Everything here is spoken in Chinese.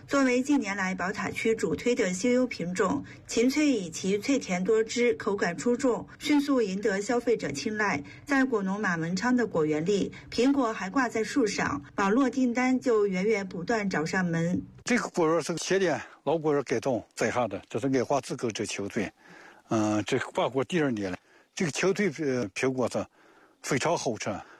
作为近年来宝塔区主推的西优品种，秦脆以其脆甜多汁、口感出众，迅速赢得消费者青睐。在果农马文昌的果园里，苹果还挂在树上，网络订单就源源不断找上门。 这个果园是前年老果园改造栽下的，这是爱华资格这球穗，这挂过第2年了。这个球穗苹果子非常好吃。